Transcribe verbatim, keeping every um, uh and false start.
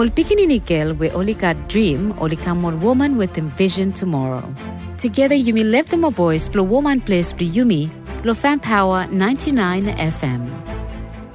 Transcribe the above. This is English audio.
Ol pikininikil we olika dream olika more woman with envision tomorrow. Together you may lift them a voice, blow woman place, blow yumi, lo fan power ninety-nine F M.